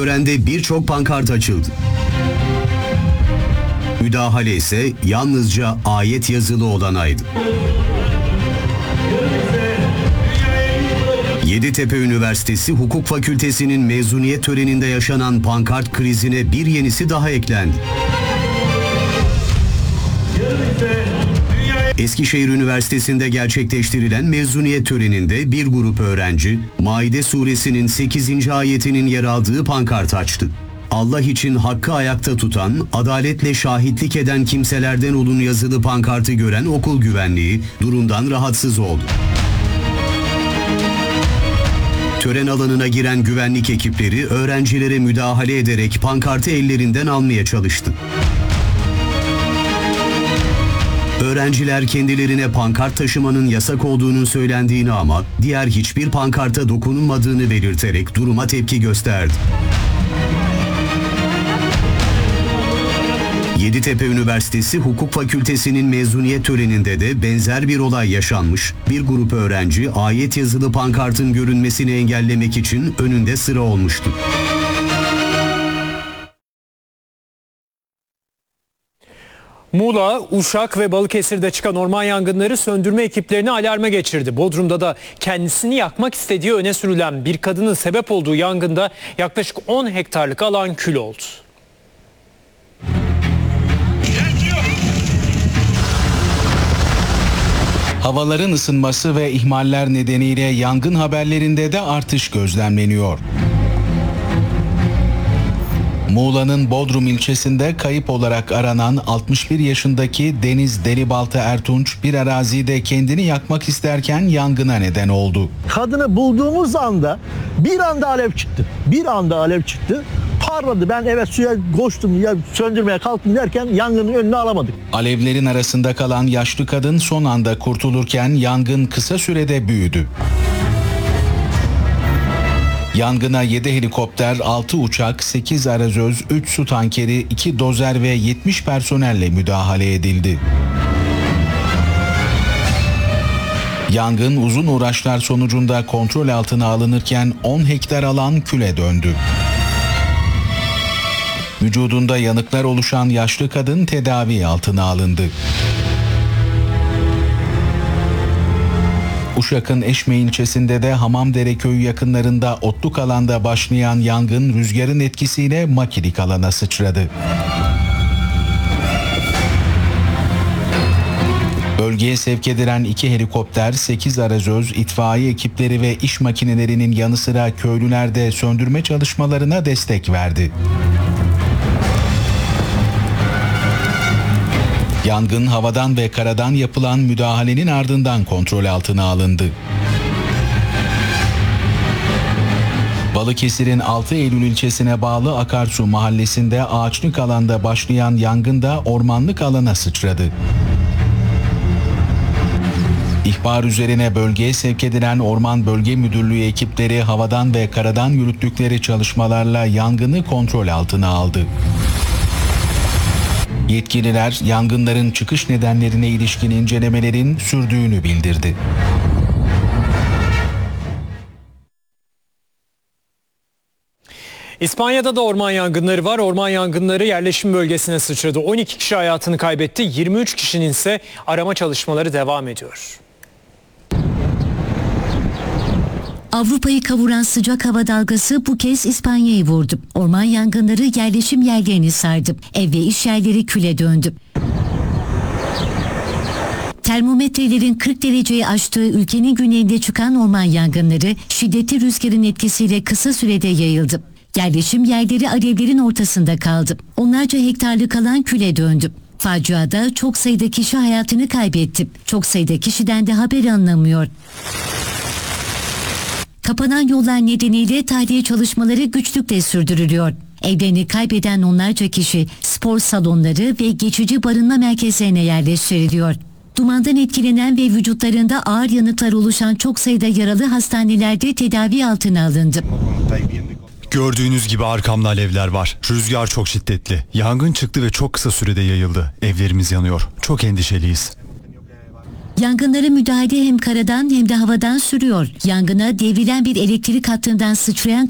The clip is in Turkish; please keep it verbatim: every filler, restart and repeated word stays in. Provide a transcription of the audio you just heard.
törende birçok pankart açıldı. Müdahale ise yalnızca ayet yazılı olanaydı. Yeditepe Üniversitesi Hukuk Fakültesi'nin mezuniyet töreninde yaşanan pankart krizine bir yenisi daha eklendi. Eskişehir Üniversitesi'nde gerçekleştirilen mezuniyet töreninde bir grup öğrenci, Maide suresinin sekizinci ayetinin yer aldığı pankart açtı. Allah için hakkı ayakta tutan, adaletle şahitlik eden kimselerden olun yazılı pankartı gören okul güvenliği durumdan rahatsız oldu. Tören alanına giren güvenlik ekipleri öğrencilere müdahale ederek pankartı ellerinden almaya çalıştı. Öğrenciler kendilerine pankart taşımanın yasak olduğunu söylendiğini ama diğer hiçbir pankarta dokunulmadığını belirterek duruma tepki gösterdi. Yeditepe Üniversitesi Hukuk Fakültesi'nin mezuniyet töreninde de benzer bir olay yaşanmış. Bir grup öğrenci ayet yazılı pankartın görünmesini engellemek için önünde sıra olmuştu. Muğla, Uşak ve Balıkesir'de çıkan orman yangınları söndürme ekiplerini alarma geçirdi. Bodrum'da da kendisini yakmak istediği öne sürülen bir kadının sebep olduğu yangında yaklaşık on hektarlık alan kül oldu. Havaların ısınması ve ihmaller nedeniyle yangın haberlerinde de artış gözlemleniyor. Muğla'nın Bodrum ilçesinde kayıp olarak aranan altmış bir yaşındaki Deniz Delibaltı Ertunç bir arazide kendini yakmak isterken yangına neden oldu. Kadını bulduğumuz anda bir anda alev çıktı. Bir anda alev çıktı. Parladı. Ben evet suya koştum, ya söndürmeye kalktım derken yangının önünü alamadık. Alevlerin arasında kalan yaşlı kadın son anda kurtulurken yangın kısa sürede büyüdü. Yangına yedi helikopter, altı uçak, sekiz arazöz, üç su tankeri, iki dozer ve yetmiş personelle müdahale edildi. Yangın uzun uğraşlar sonucunda kontrol altına alınırken on hektar alan küle döndü. Vücudunda yanıklar oluşan yaşlı kadın tedavi altına alındı. Uşak'ın Eşme ilçesinde de Hamamdere köyü yakınlarında otluk alanda başlayan yangın rüzgarın etkisiyle makilik alana sıçradı. Bölgeye sevk edilen iki helikopter, sekiz arazöz, itfaiye ekipleri ve iş makinelerinin yanı sıra köylüler de söndürme çalışmalarına destek verdi. Yangın havadan ve karadan yapılan müdahalenin ardından kontrol altına alındı. Balıkesir'in altı Eylül ilçesine bağlı Akarsu mahallesinde ağaçlık alanda başlayan yangında ormanlık alana sıçradı. İhbar üzerine bölgeye sevk edilen Orman Bölge Müdürlüğü ekipleri havadan ve karadan yürüttükleri çalışmalarla yangını kontrol altına aldı. Yetkililer yangınların çıkış nedenlerine ilişkin incelemelerin sürdüğünü bildirdi. İspanya'da da orman yangınları var. Orman yangınları yerleşim bölgesine sıçradı. on iki kişi hayatını kaybetti. yirmi üç kişinin ise arama çalışmaları devam ediyor. Avrupa'yı kavuran sıcak hava dalgası bu kez İspanya'yı vurdu. Orman yangınları yerleşim yerlerini sardı. Ev ve iş yerleri küle döndü. Termometrelerin kırk dereceyi aştığı ülkenin güneyinde çıkan orman yangınları şiddetli rüzgarın etkisiyle kısa sürede yayıldı. Yerleşim yerleri alevlerin ortasında kaldı. Onlarca hektarlık alan küle döndü. Faciada çok sayıda kişi hayatını kaybetti. Çok sayıda kişiden de haber alınamıyor. Kapanan yollar nedeniyle tahliye çalışmaları güçlükle sürdürülüyor. Evlerini kaybeden onlarca kişi spor salonları ve geçici barınma merkezlerine yerleştiriliyor. Dumandan etkilenen ve vücutlarında ağır yanıklar oluşan çok sayıda yaralı hastanelerde tedavi altına alındı. Gördüğünüz gibi arkamda alevler var. Rüzgar çok şiddetli. Yangın çıktı ve çok kısa sürede yayıldı. Evlerimiz yanıyor. Çok endişeliyiz. Yangınlara müdahale hem karadan hem de havadan sürüyor. Yangına devrilen bir elektrik hattından sıçrayan